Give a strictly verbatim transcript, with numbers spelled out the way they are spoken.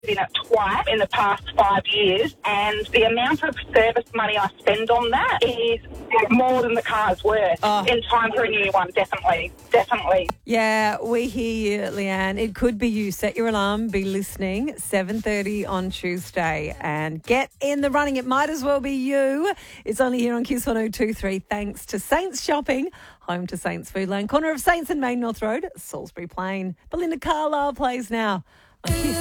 in it twice in the past five years, and the amount of service money I spend on that is more than the car's worth. Oh. In time for a new one, definitely, definitely. Yeah, we hear you, Leanne. It could be you. Set your alarm, be listening, seven thirty on Tuesday, and get in the running. It might as well be you. It's only here on Kiss one oh two point three, thanks to Saints Shopping, home to Saints Foodland, corner of Saints and Main North Road, Salisbury Plain. Belinda Carlisle plays now on Kiss.